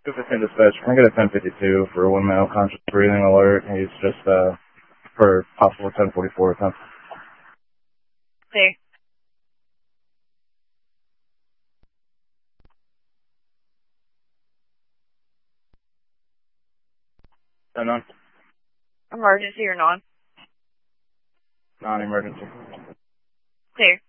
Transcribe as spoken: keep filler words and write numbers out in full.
two fifteen dispatch. Can I get a ten fifty-two for one male conscious breathing alert? He's just, uh, for possible ten forty-four attempt. Clear. ten on? Emergency or non? Non-emergency. Clear.